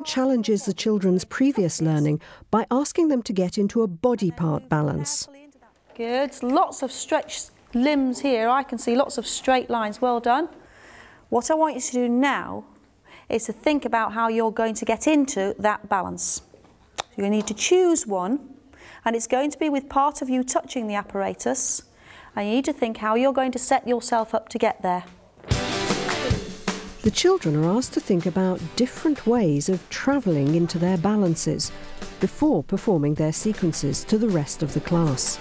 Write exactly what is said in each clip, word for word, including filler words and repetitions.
challenges the children's previous learning by asking them to get into a body part balance. Good. Lots of stretched limbs here. I can see lots of straight lines. Well done. What I want you to do now is to think about how you're going to get into that balance. You're going to need to choose one, and it's going to be with part of you touching the apparatus, and you need to think how you're going to set yourself up to get there. The children are asked to think about different ways of travelling into their balances before performing their sequences to the rest of the class.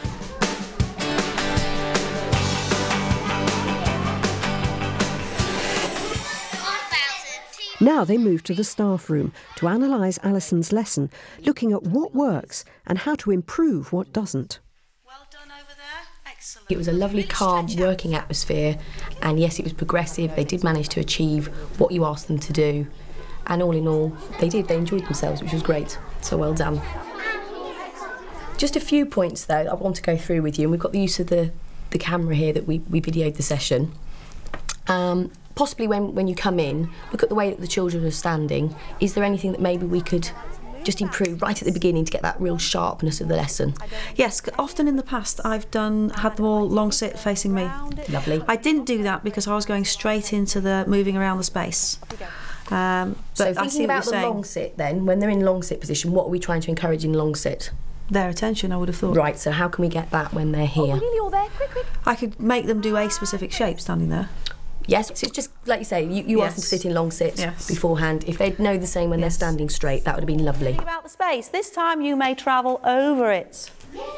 Now they move to the staff room to analyse Alison's lesson, looking at what works and how to improve what doesn't. Well done over there. Excellent. It was a lovely, calm, working atmosphere, and yes, it was progressive. They did manage to achieve what you asked them to do, and all in all, they did. They enjoyed themselves, which was great. So well done. Just a few points, though, that I want to go through with you, and we've got the use of the, the camera here that we, we videoed the session. Um, possibly when, when you come in, look at the way that the children are standing. Is there anything that maybe we could just improve right at the beginning to get that real sharpness of the lesson? Yes, often in the past I've done had them all long sit facing me. Lovely. I didn't do that because I was going straight into the moving around the space. Um, but so I see thinking what about you're the saying. long sit then, when they're in long sit position, what are we trying to encourage in long sit? Their attention, I would have thought. Right, so how can we get that when they're here? Oh, really, all there? Quick, quick. I could make them do a specific shape standing there. Yes, so it's just like you say, you, you Yes. asked them to sit in long sit Yes. beforehand. If they'd know the same when Yes. they're standing straight, that would have been lovely. Think about the space. This time you may travel over it.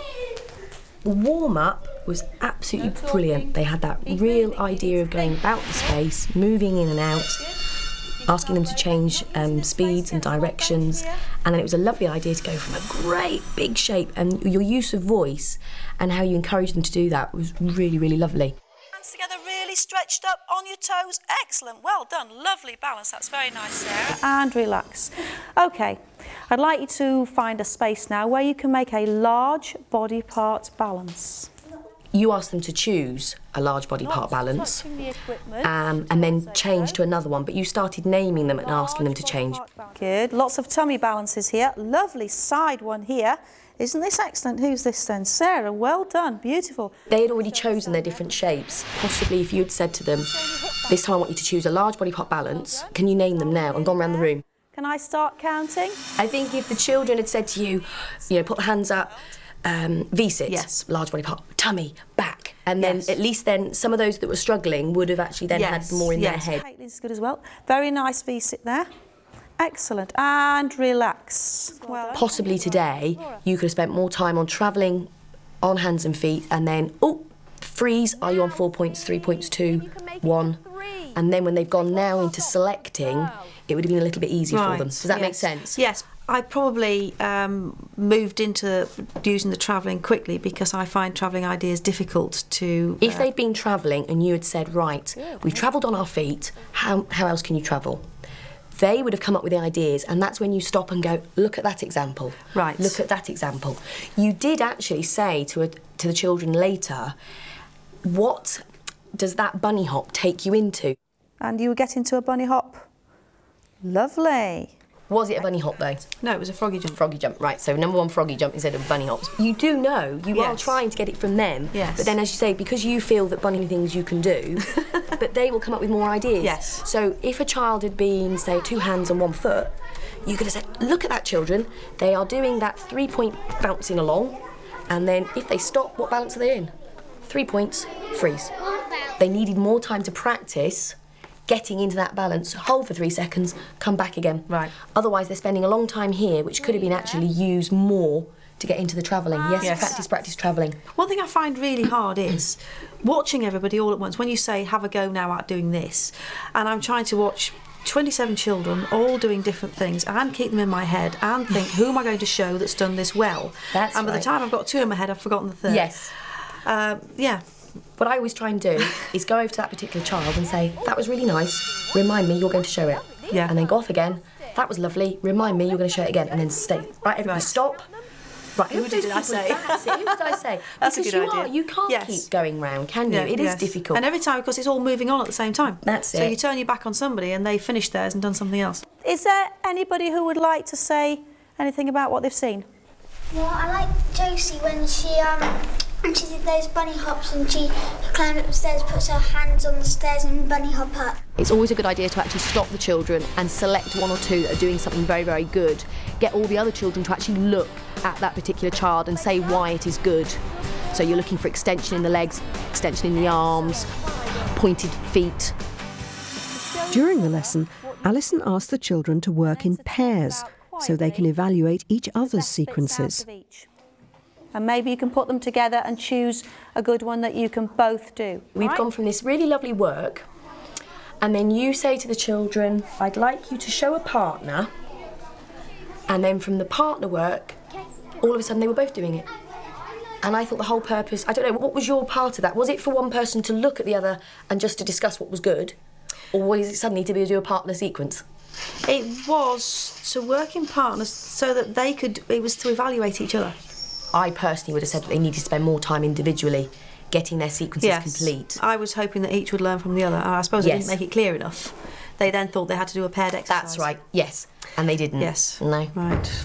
The warm-up was absolutely brilliant. They had that real idea of going about the space, moving in and out, asking them to change um, speeds and directions, and then it was a lovely idea to go from a great big shape, and your use of voice and how you encouraged them to do that was really, really lovely. Hands together, really stretched up on your toes. Excellent, well done, lovely balance. That's very nice, Sarah. And relax. Okay, I'd like you to find a space now where you can make a large body part balance. You asked them to choose a large body part balance um, and then change to another one, but you started naming them and asking them to change. Good, lots of tummy balances here. Lovely side one here. Isn't this excellent? Who's this then? Sarah, well done, beautiful. They had already chosen their different shapes. Possibly if you had said to them, this time I want you to choose a large body part balance, can you name them now, and gone around the room? Can I start counting? I think if the children had said to you, you know, put the hands up, um, V-sit, Yes. large body part, tummy, back, and then Yes. at least then some of those that were struggling would have actually then Yes, had more in yes. their head. Caitlin's good as well. Very nice V-sit there. Excellent, and relax. Well, Possibly today you could have spent more time on travelling on hands and feet, and then, oh, freeze, are you on four points, three points, two, one? And then when they've gone now into selecting, it would have been a little bit easier Right, for them. Does that yes. make sense? Yes. I probably um, moved into using the travelling quickly because I find travelling ideas difficult to... Uh, If they'd been travelling and you had said, right, we've travelled on our feet, how, how else can you travel? They would have come up with the ideas, and that's when you stop and go, look at that example. Right. Look at that example. You did actually say to, a, to the children later, what does that bunny hop take you into? and you would get into a bunny hop. Lovely. Was it a bunny hop though? No, it was a froggy jump. Froggy jump, right, so number one froggy jump instead of bunny hops. You do know, you are Yes. trying to get it from them, Yes. but then as you say, because you feel that bunny things you can do, but they will come up with more ideas. Yes. So if a child had been, say, two hands and one foot, you could have said, look at that, children, they are doing that three-point bouncing along, and then if they stop, what balance are they in? Three points, freeze. They needed more time to practice getting into that balance, hold for three seconds, come back again. Right. Otherwise, they're spending a long time here, which could have been actually used more to get into the travelling. Yes, Yes. practice, practice, travelling. One thing I find really hard is watching everybody all at once. When you say, have a go now at doing this, and I'm trying to watch twenty-seven children all doing different things and keep them in my head and think, who am I going to show that's done this well? That's And by right. the time I've got two in my head, I've forgotten the third. Yes. Um, yeah. What I always try and do is go over to that particular child and say, that was really nice, remind me you're going to show it. Yeah. And then go off again, that was lovely, remind me you're going to show it again, and then stay. Right, everybody Right. stop, Right, Who who did did I I say? say? That's it. Who did I say? That's a because good you idea. Are, you can't Yes. keep going round, can you? Yeah, It is yes. difficult. And every time, because it's all moving on at the same time. That's so it. So you turn your back on somebody and they've finished theirs and done something else. Is there anybody who would like to say anything about what they've seen? Well, I like Josie when she um when she did those bunny hops and she climbed up the stairs, puts her hands on the stairs and bunny hop up. It's always a good idea to actually stop the children and select one or two that are doing something very, very good. Get all the other children to actually look at that particular child and say why it is good. So you're looking for extension in the legs, extension in the arms, pointed feet. During the lesson, Alison asked the children to work in pairs so they can evaluate each other's sequences. And maybe you can put them together and choose a good one that you can both do. We've right? gone from this really lovely work, and then you say to the children, I'd like you to show a partner, and then from the partner work, all of a sudden they were both doing it. And I thought the whole purpose, I don't know, what was your part of that? Was it for one person to look at the other and just to discuss what was good? Or was it suddenly to be do a partner sequence? It was to work in partners so that they could, it was to evaluate each other. I personally would have said that they needed to spend more time individually getting their sequences yes. complete. I was hoping that each would learn from the other, and I suppose yes. I didn't make it clear enough. They then thought they had to do a paired exercise. That's right, yes. And they didn't. Yes. No. Right.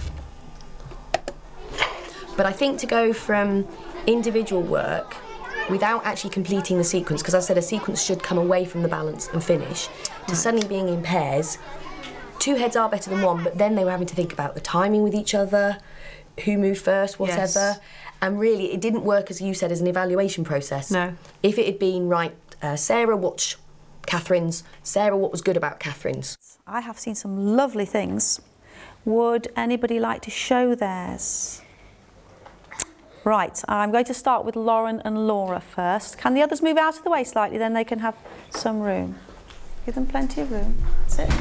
But I think to go from individual work without actually completing the sequence, because I said a sequence should come away from the balance and finish, to right. suddenly being in pairs, two heads are better than one, but then they were having to think about the timing with each other, who moved first, whatever. Yes. And really, it didn't work, as you said, as an evaluation process. No. If it had been, right, uh, Sarah watched Catherine's, Sarah, what was good about Catherine's? I have seen some lovely things. Would anybody like to show theirs? Right, I'm going to start with Lauren and Laura first. Can the others move out of the way slightly, then they can have some room. Give them plenty of room. That's it.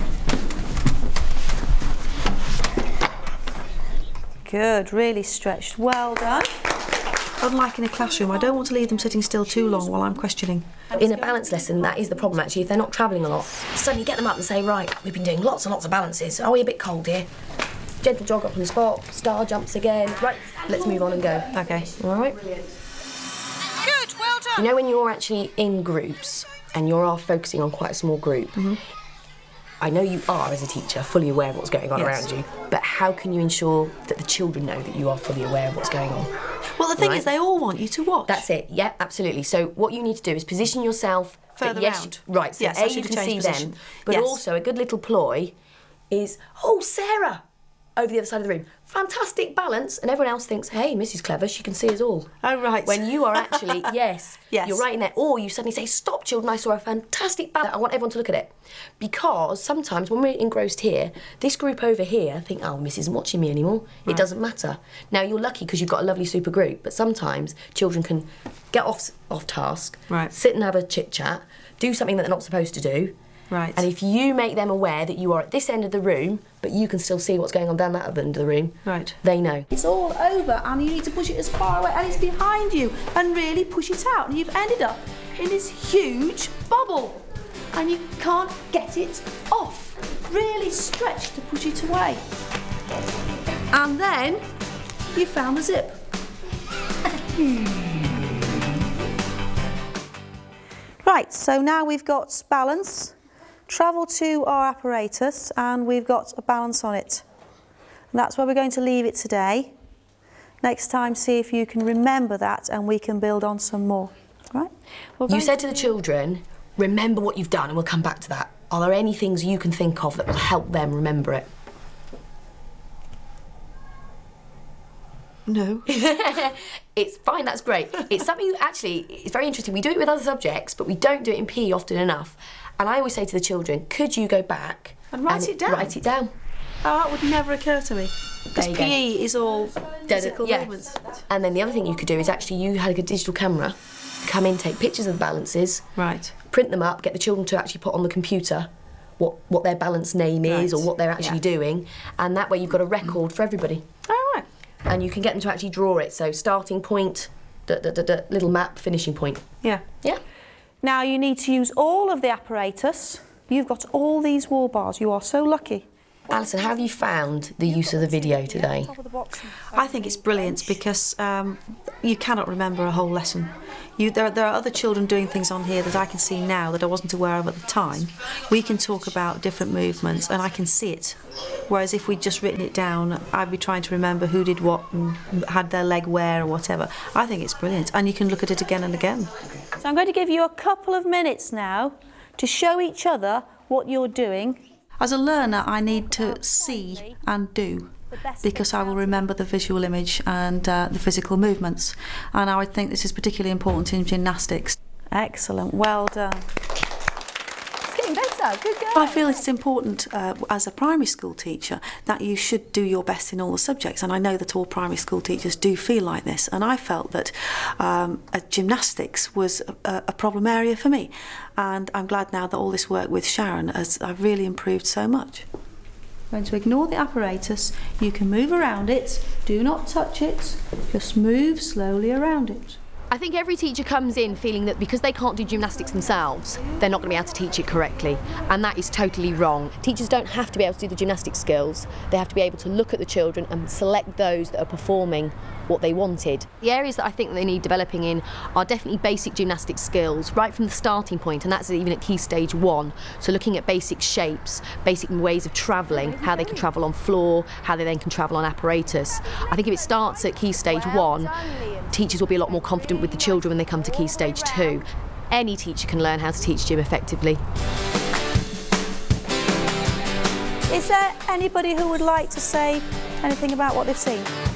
Good, really stretched. Well done. Unlike in a classroom, I don't want to leave them sitting still too long while I'm questioning. In a balance lesson, that is the problem actually. If they're not travelling a lot, suddenly get them up and say, right, we've been doing lots and lots of balances. Are we a bit cold here? Gentle jog up on the spot, star jumps again. Right, let's move on and go. Okay. All right? Good, well done. You know when you're actually in groups and you're focusing on quite a small group, mm-hmm. I know you are, as a teacher, fully aware of what's going on yes. around you, but how can you ensure that the children know that you are fully aware of what's going on? Well, the thing right? is, they all want you to watch. That's it, yeah, absolutely. So what you need to do is position yourself... Further yes, round. Right, so yes, A, you can see position. them, but yes. also a good little ploy is, oh, Sarah, over the other side of the room. Fantastic balance, and everyone else thinks, hey, Missus Clever, she can see us all. Oh, right. When you are actually, yes, yes, you're right in there. Or you suddenly say, stop, children, I saw a fantastic balance. I want everyone to look at it. Because sometimes when we're engrossed here, this group over here think, oh, Miss isn't watching me anymore. Right. It doesn't matter. Now, you're lucky because you've got a lovely super group, but sometimes children can get off, off task, right. sit and have a chit-chat, do something that they're not supposed to do. Right. And if you make them aware that you are at this end of the room, but you can still see what's going on down that other end of the room, right. they know. It's all over and you need to push it as far away and it's behind you and really push it out and you've ended up in this huge bubble and you can't get it off. Really stretch to push it away. And then you found the zip. Right, so now we've got balance. Travel to our apparatus and we've got a balance on it. And that's where we're going to leave it today. Next time, see if you can remember that and we can build on some more. Right? You said to the children, remember what you've done, and we'll come back to that. Are there any things you can think of that will help them remember it? No. It's fine, that's great. It's something that actually, it's very interesting. We do it with other subjects, but we don't do it in P E often enough. And I always say to the children, could you go back and write and it down? Write it down. Oh, that would never occur to me. Because P E go. Is all physical yeah. movements. And then the other thing you could do is actually you had a good digital camera, come in, take pictures of the balances, right. print them up, get the children to actually put on the computer what, what their balance name is right. or what they're actually yeah. doing, and that way you've got a record for everybody. Oh, right. And you can get them to actually draw it, so starting point, da, da, da, da, little map, finishing point. Yeah. Yeah. Now you need to use all of the apparatus. You've got all these wall bars. You are so lucky. Alison, how have you found the use of the video today? I think it's brilliant because um, you cannot remember a whole lesson. You, there, there are other children doing things on here that I can see now that I wasn't aware of at the time. We can talk about different movements and I can see it. Whereas if we'd just written it down, I'd be trying to remember who did what and had their leg where or whatever. I think it's brilliant, and you can look at it again and again. So I'm going to give you a couple of minutes now to show each other what you're doing. As a learner, I need to see and do, because I will remember the visual image and uh, the physical movements. And I would think this is particularly important in gymnastics. Excellent, well done. It's getting better, good girl. I feel it's important uh, as a primary school teacher that you should do your best in all the subjects, and I know that all primary school teachers do feel like this, and I felt that um, uh, gymnastics was a, a problem area for me, and I'm glad now that all this work with Sharon has I've really improved so much. Going to ignore the apparatus, you can move around it, do not touch it, just move slowly around it. I think every teacher comes in feeling that because they can't do gymnastics themselves, they're not going to be able to teach it correctly, and that is totally wrong. Teachers don't have to be able to do the gymnastic skills, they have to be able to look at the children and select those that are performing what they wanted. The areas that I think they need developing in are definitely basic gymnastic skills, right from the starting point, and that's even at Key Stage one. So looking at basic shapes, basic ways of travelling, how they can travel on floor, how they then can travel on apparatus. I think if it starts at Key Stage one, teachers will be a lot more confident with the children when they come to Key Stage two. Any teacher can learn how to teach gym effectively. Is there anybody who would like to say anything about what they've seen?